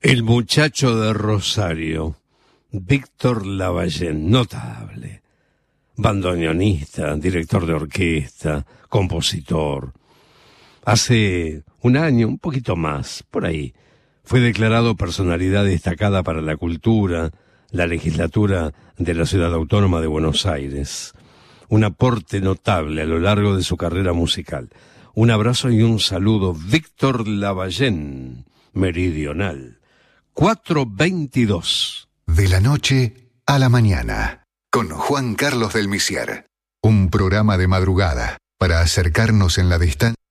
El muchacho de Rosario, Víctor Lavallén, notable, bandoneonista, director de orquesta, compositor. Hace un año, un poquito más, por ahí, fue declarado personalidad destacada para la cultura, la legislatura de la Ciudad Autónoma de Buenos Aires. Un aporte notable a lo largo de su carrera musical. Un abrazo y un saludo, Víctor Lavallén, Meridional, 4:22. De la noche a la mañana, con Juan Carlos del Misier. Un programa de madrugada para acercarnos en la distancia.